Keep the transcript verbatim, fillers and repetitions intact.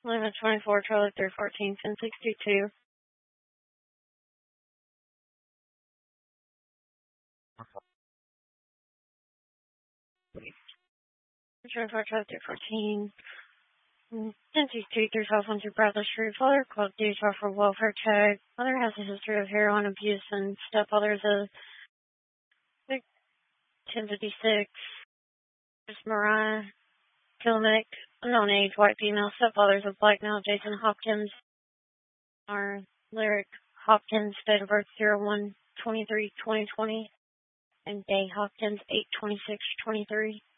Limit twenty-four, Charlie three fourteen, ten sixty-two. twenty-four, Charlie three fourteen. ten sixty-two through twelve hundred Bradley Street. Father called Utah for welfare check. Mother has a history of heroin abuse and stepfather is a ten fifty-six. Miss Mariah Kilnick, unknown age, white female. Stepfather is a black male. Jason Hopkins. Our Lyric Hopkins, date of birth zero one twenty-three twenty twenty. And Day Hopkins, eight twenty-six twenty-three.